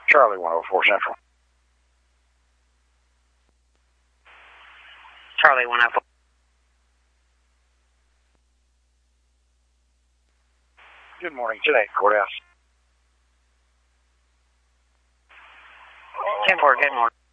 Charlie 104 Central. Charlie 104. Good morning. Today, courthouse. 10-4, good morning.